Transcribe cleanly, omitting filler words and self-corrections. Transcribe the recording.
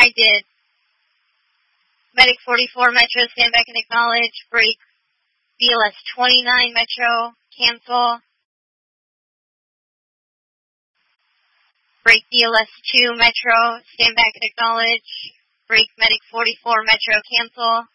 I did. Medic 44 Metro, stand back and acknowledge. Break BLS 29 Metro, cancel. Break BLS 2 Metro, stand back and acknowledge. Break Medic 44 Metro, cancel.